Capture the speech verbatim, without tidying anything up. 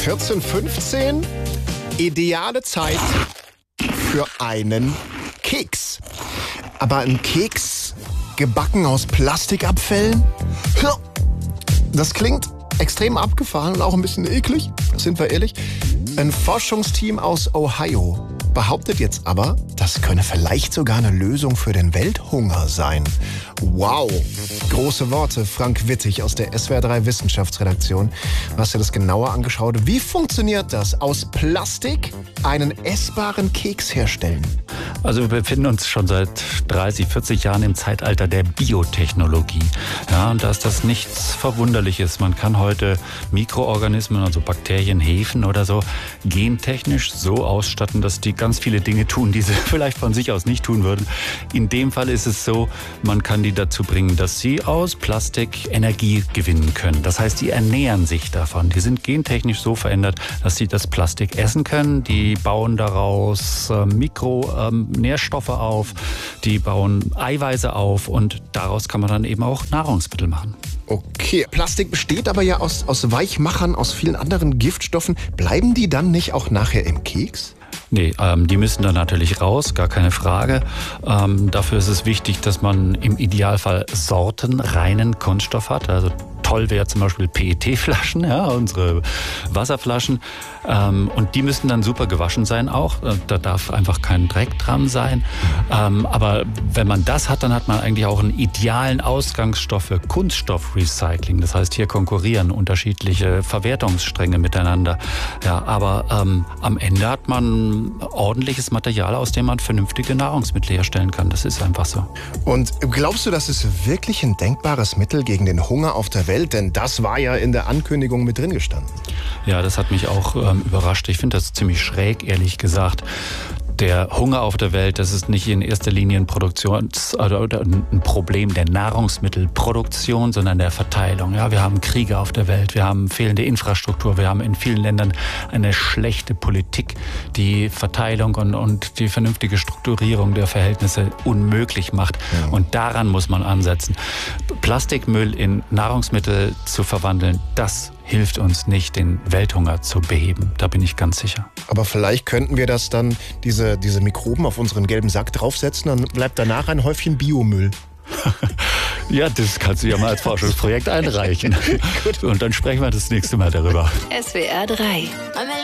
vierzehn, fünfzehn, ideale Zeit für einen Keks. Aber ein Keks gebacken aus Plastikabfällen? Das klingt extrem abgefahren und auch ein bisschen eklig, sind wir ehrlich. Ein Forschungsteam aus Ohio behauptet jetzt aber, das könne vielleicht sogar eine Lösung für den Welthunger sein. Wow, große Worte. Frank Wittig aus der S W R drei Wissenschaftsredaktion. Du hast dir das genauer angeschaut. Wie funktioniert das? Aus Plastik einen essbaren Keks herstellen? Also wir befinden uns schon seit dreißig, vierzig Jahren im Zeitalter der Biotechnologie. Ja, und da ist das nichts Verwunderliches. Man kann heute Mikroorganismen, also Bakterien, Hefen oder so, gentechnisch so ausstatten, dass die ganz viele Dinge tun, die sie vielleicht von sich aus nicht tun würden. In dem Fall ist es so, man kann die dazu bringen, dass sie aus Plastik Energie gewinnen können. Das heißt, die ernähren sich davon. Die sind gentechnisch so verändert, dass sie das Plastik essen können. Die bauen daraus äh, Mikronährstoffe ähm, auf, die bauen Eiweiße auf und daraus kann man dann eben auch Nahrungsmittel machen. Okay, Plastik besteht aber ja aus, aus Weichmachern, aus vielen anderen Giftstoffen. Bleiben die dann nicht auch nachher im Keks? Nee, ähm, die müssen dann natürlich raus, gar keine Frage. Ähm, dafür ist es wichtig, dass man im Idealfall sortenreinen Kunststoff hat. Also toll wäre zum Beispiel P E T-Flaschen, ja, unsere Wasserflaschen. Ähm, und die müssen dann super gewaschen sein auch. Da darf einfach kein Dreck dran sein. Ähm, aber wenn man das hat, dann hat man eigentlich auch einen idealen Ausgangsstoff für Kunststoffrecycling. Das heißt, hier konkurrieren unterschiedliche Verwertungsstränge miteinander. Ja, aber ähm, am Ende hat man ordentliches Material, aus dem man vernünftige Nahrungsmittel herstellen kann. Das ist einfach so. Und glaubst du, das ist wirklich ein denkbares Mittel gegen den Hunger auf der Welt? Denn das war ja in der Ankündigung mit drin gestanden. Ja, das hat mich auch ähm, überrascht. Ich finde das ziemlich schräg, ehrlich gesagt. Der Hunger auf der Welt, das ist nicht in erster Linie ein Produktions- oder ein Problem der Nahrungsmittelproduktion, sondern der Verteilung. Ja, wir haben Kriege auf der Welt, wir haben fehlende Infrastruktur, wir haben in vielen Ländern eine schlechte Politik, die Verteilung und, und die vernünftige Strukturierung der Verhältnisse unmöglich macht. Ja. Und daran muss man ansetzen. Plastikmüll in Nahrungsmittel zu verwandeln, das hilft uns nicht, den Welthunger zu beheben. Da bin ich ganz sicher. Aber vielleicht könnten wir das dann, diese, diese Mikroben auf unseren gelben Sack draufsetzen, dann bleibt danach ein Häufchen Biomüll. Ja, das kannst du ja mal als Forschungsprojekt einreichen. Und dann sprechen wir das nächste Mal darüber. S W R drei.